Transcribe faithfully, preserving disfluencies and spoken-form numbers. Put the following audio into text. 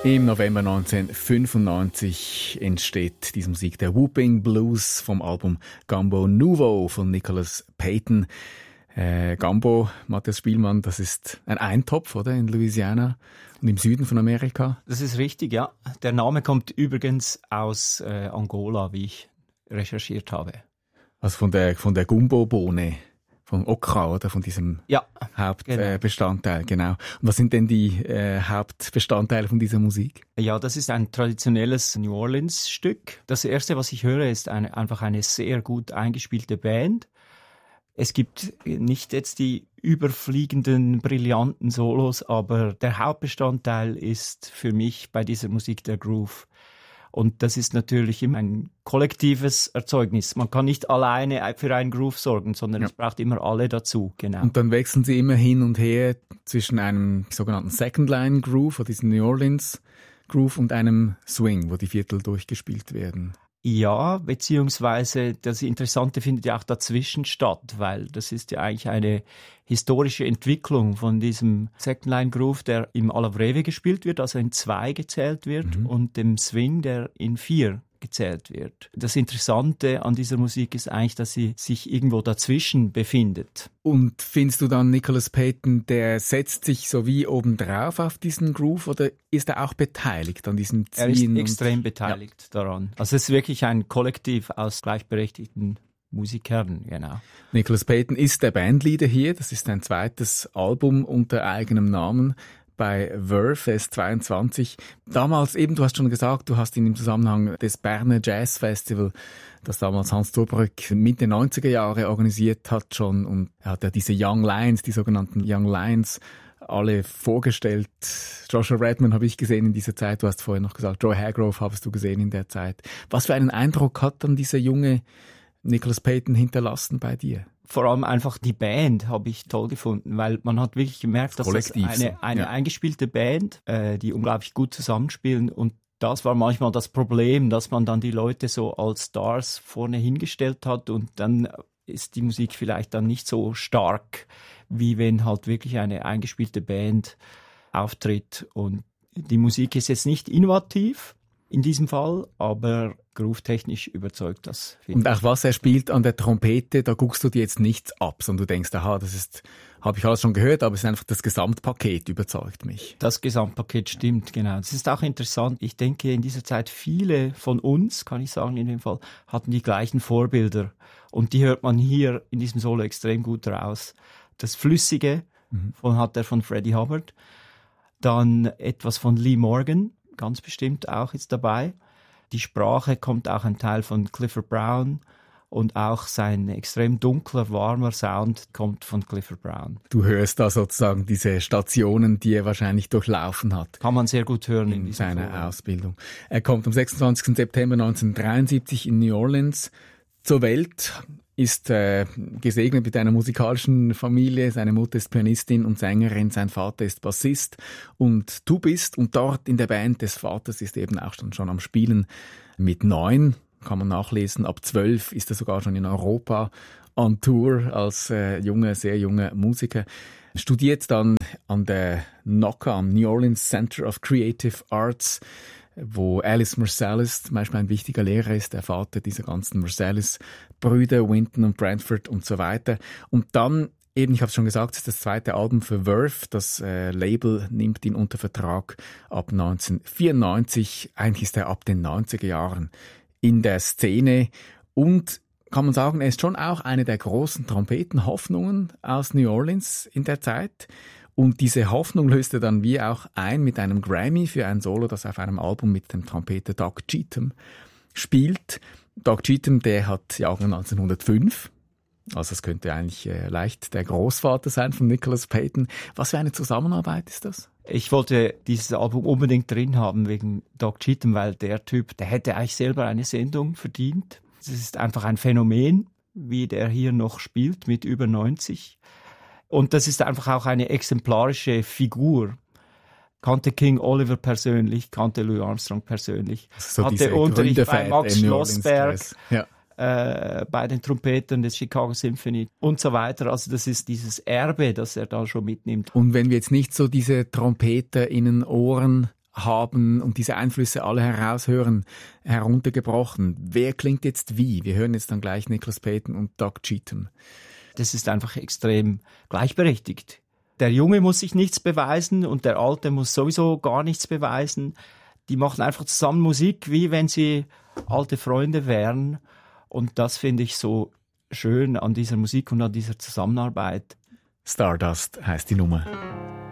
Im November neunzehnhundertfünfundneunzig entsteht diese Musik, der Whooping Blues vom Album Gumbo Nouveau von Nicholas Payton. Äh, Gumbo, Matthias Spielmann, das ist ein Eintopf, oder, in Louisiana und im Süden von Amerika? Das ist richtig, ja. Der Name kommt übrigens aus äh, Angola, wie ich recherchiert habe. Also von der, von der Gumbo-Bohne. Von Okra, oder? Von diesem ja, Hauptbestandteil, genau. genau. Und was sind denn die äh, Hauptbestandteile von dieser Musik? Ja, das ist ein traditionelles New Orleans-Stück. Das erste, was ich höre, ist eine, einfach eine sehr gut eingespielte Band. Es gibt nicht jetzt die überfliegenden, brillanten Solos, aber der Hauptbestandteil ist für mich bei dieser Musik der Groove. Und das ist natürlich immer ein kollektives Erzeugnis. Man kann nicht alleine für einen Groove sorgen, sondern ja. es braucht immer alle dazu. Genau. Und dann wechseln Sie immer hin und her zwischen einem sogenannten Second-Line-Groove, oder diesen New Orleans-Groove, und einem Swing, wo die Viertel durchgespielt werden. Ja, beziehungsweise das Interessante findet ja auch dazwischen statt, weil das ist ja eigentlich eine historische Entwicklung von diesem Second-Line-Groove, der im Alla Breve gespielt wird, also in zwei gezählt wird, mhm. und dem Swing, der in vier gezählt wird. Das Interessante an dieser Musik ist eigentlich, dass sie sich irgendwo dazwischen befindet. Und findest du dann, Nicholas Payton, der setzt sich so wie obendrauf auf diesen Groove, oder ist er auch beteiligt an diesem Ziehen? Er ist extrem beteiligt ja. daran. Also es ist wirklich ein Kollektiv aus gleichberechtigten Musikern, genau. Nicholas Payton ist der Bandleader hier. Das ist ein zweites Album unter eigenem Namen bei Verve, er ist zweiundzwanzig. Damals eben, du hast schon gesagt, du hast ihn im Zusammenhang des Berner Jazz Festival, das damals Hans Durbrück Mitte neunziger Jahre organisiert hat schon, und er hat ja diese Young Lions, die sogenannten Young Lions, alle vorgestellt. Joshua Redman habe ich gesehen in dieser Zeit, du hast vorher noch gesagt, Joe Hargrove hast du gesehen in der Zeit. Was für einen Eindruck hat dann dieser junge Nicholas Payton hinterlassen bei dir? Vor allem einfach die Band habe ich toll gefunden, weil man hat wirklich gemerkt, dass das eine, eine ja. eingespielte Band, äh, die unglaublich gut zusammenspielen, und das war manchmal das Problem, dass man dann die Leute so als Stars vorne hingestellt hat und dann ist die Musik vielleicht dann nicht so stark, wie wenn halt wirklich eine eingespielte Band auftritt. Und die Musik ist jetzt nicht innovativ in diesem Fall, aber groovetechnisch überzeugt das. Und auch was er spielt an der Trompete, da guckst du dir jetzt nichts ab, sondern du denkst, aha, das ist, habe ich alles schon gehört, aber es ist einfach das Gesamtpaket überzeugt mich. Das Gesamtpaket stimmt, genau. Das ist auch interessant. Ich denke, in dieser Zeit viele von uns, kann ich sagen, in dem Fall, hatten die gleichen Vorbilder. Und die hört man hier in diesem Solo extrem gut raus. Das Flüssige mhm. von, hat er von Freddie Hubbard. Dann etwas von Lee Morgan, ganz bestimmt auch jetzt dabei. Die Sprache kommt auch ein Teil von Clifford Brown, und auch sein extrem dunkler, warmer Sound kommt von Clifford Brown. Du hörst da sozusagen diese Stationen, die er wahrscheinlich durchlaufen hat. Kann man sehr gut hören in, in seiner Vorlage. Ausbildung. Er kommt am sechsundzwanzigsten September neunzehnhundertdreiundsiebzig in New Orleans zur Welt, ist äh, gesegnet mit einer musikalischen Familie. Seine Mutter ist Pianistin und Sängerin, sein Vater ist Bassist und du bist, und dort in der Band des Vaters ist eben auch schon, schon am Spielen. Mit neun, kann man nachlesen, ab zwölf ist er sogar schon in Europa on Tour als äh, junger, sehr junger Musiker. Studiert dann an der N O C A, am New Orleans Center of Creative Arts, wo Alice Marsalis zum Beispiel ein wichtiger Lehrer ist, der Vater dieser ganzen Marsalis-Brüder, Winton und Branford und so weiter. Und dann, eben, ich habe es schon gesagt, ist das zweite Album für Verve. Das äh, Label nimmt ihn unter Vertrag ab neunzehnhundertvierundneunzig. Eigentlich ist er ab den neunziger Jahren in der Szene. Und kann man sagen, er ist schon auch eine der großen Trompetenhoffnungen aus New Orleans in der Zeit. Und diese Hoffnung löste dann wie auch ein mit einem Grammy für ein Solo, das auf einem Album mit dem Trompeter Doug Cheatham spielt. Doug Cheatham, der hat Jahrgang neunzehnhundertfünf. Also es könnte eigentlich äh, leicht der Großvater sein von Nicholas Payton. Was für eine Zusammenarbeit ist das? Ich wollte dieses Album unbedingt drin haben wegen Doug Cheatham, weil der Typ, der hätte eigentlich selber eine Sendung verdient. Es ist einfach ein Phänomen, wie der hier noch spielt mit über neunzig. Und das ist einfach auch eine exemplarische Figur. Kannte King Oliver persönlich, kannte Louis Armstrong persönlich. So hatte Unterricht bei Max Schlossberg, ja. äh, bei den Trompetern des Chicago Symphony und so weiter. Also das ist dieses Erbe, das er da schon mitnimmt. Und wenn wir jetzt nicht so diese Trompeter in den Ohren haben und diese Einflüsse alle heraushören, heruntergebrochen. Wer klingt jetzt wie? Wir hören jetzt dann gleich Nicholas Payton und Doug Cheatham. Das ist einfach extrem gleichberechtigt. Der Junge muss sich nichts beweisen und der Alte muss sowieso gar nichts beweisen. Die machen einfach zusammen Musik, wie wenn sie alte Freunde wären. Und das finde ich so schön an dieser Musik und an dieser Zusammenarbeit. Stardust heißt die Nummer.